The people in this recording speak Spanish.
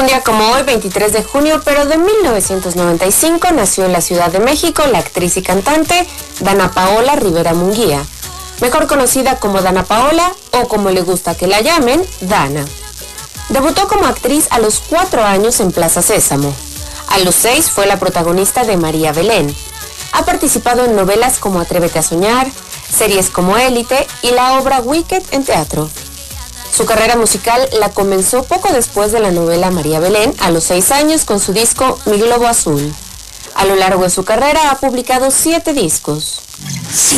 día como hoy, 23 de junio, pero de 1995, nació en la Ciudad de México la actriz y cantante Danna Paola Rivera Munguía, mejor conocida como Danna Paola o como le gusta que la llamen, Dana. Debutó como actriz a los 4 años en Plaza Sésamo. A los 6 fue la protagonista de María Belén. Ha participado en novelas como Atrévete a soñar, series como Élite y la obra Wicked en teatro. Su carrera musical la comenzó poco después de la novela María Belén, a los 6 años, con su disco Mi Globo Azul. A lo largo de su carrera ha publicado 7 discos.